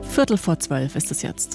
11:45 ist es jetzt.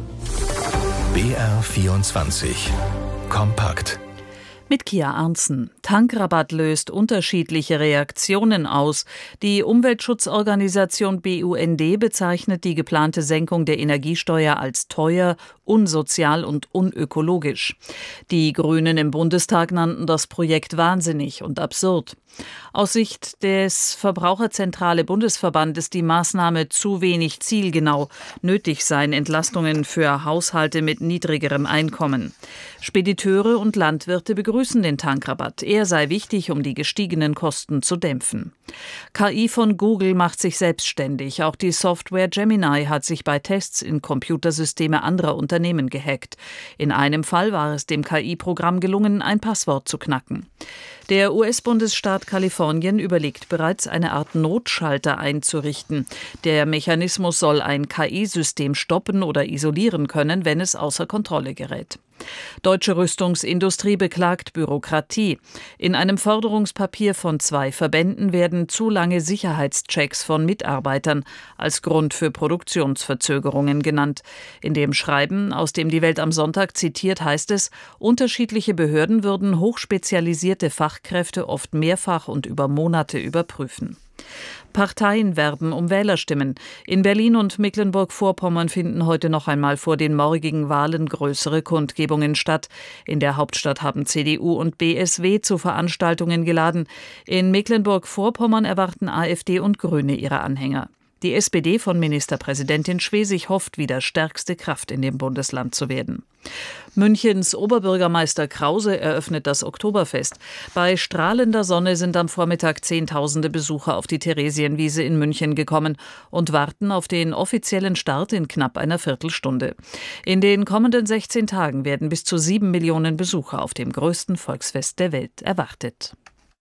BR24 Kompakt. Mit Kia Arntzen. Tankrabatt löst unterschiedliche Reaktionen aus. Die Umweltschutzorganisation BUND bezeichnet die geplante Senkung der Energiesteuer als teuer, unsozial und unökologisch. Die Grünen im Bundestag nannten das Projekt wahnsinnig und absurd. Aus Sicht des Verbraucherzentrale Bundesverbandes die Maßnahme zu wenig zielgenau. Nötig seien Entlastungen für Haushalte mit niedrigerem Einkommen. Spediteure und Landwirte begrüßen den Tankrabatt. Er sei wichtig, um die gestiegenen Kosten zu dämpfen. KI von Google macht sich selbstständig. Auch die Software Gemini hat sich bei Tests in Computersysteme anderer Unternehmen gehackt. In einem Fall war es dem KI-Programm gelungen, ein Passwort zu knacken. Der US-Bundesstaat Kalifornien überlegt bereits, eine Art Notschalter einzurichten. Der Mechanismus soll ein KI-System stoppen oder isolieren können, wenn es außer Kontrolle gerät. Deutsche Rüstungsindustrie beklagt Bürokratie. In einem Forderungspapier von 2 Verbänden werden zu lange Sicherheitschecks von Mitarbeitern als Grund für Produktionsverzögerungen genannt. In dem Schreiben, aus dem die Welt am Sonntag zitiert, heißt es, unterschiedliche Behörden würden hochspezialisierte Fachkräfte oft mehrfach und über Monate überprüfen. Parteien werben um Wählerstimmen. In Berlin und Mecklenburg-Vorpommern finden heute noch einmal vor den morgigen Wahlen größere Kundgebungen statt. In der Hauptstadt haben CDU und BSW zu Veranstaltungen geladen. In Mecklenburg-Vorpommern erwarten AfD und Grüne ihre Anhänger. Die SPD von Ministerpräsidentin Schwesig hofft, wieder stärkste Kraft in dem Bundesland zu werden. Münchens Oberbürgermeister Krause eröffnet das Oktoberfest. Bei strahlender Sonne sind am Vormittag Zehntausende Besucher auf die Theresienwiese in München gekommen und warten auf den offiziellen Start in knapp einer Viertelstunde. In den kommenden 16 Tagen werden bis zu 7 Millionen Besucher auf dem größten Volksfest der Welt erwartet.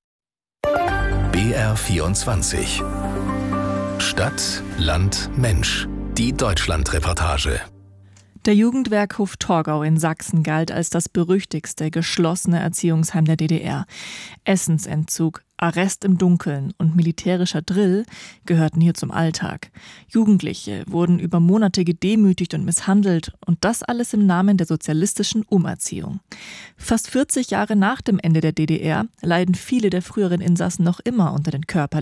BR24 Stadt, Land, Mensch. Die Deutschlandreportage. Der Jugendwerkhof Torgau in Sachsen galt als das berüchtigste geschlossene Erziehungsheim der DDR. Essensentzug, Arrest im Dunkeln und militärischer Drill gehörten hier zum Alltag. Jugendliche wurden über Monate gedemütigt und misshandelt und das alles im Namen der sozialistischen Umerziehung. Fast 40 Jahre nach dem Ende der DDR leiden viele der früheren Insassen noch immer unter den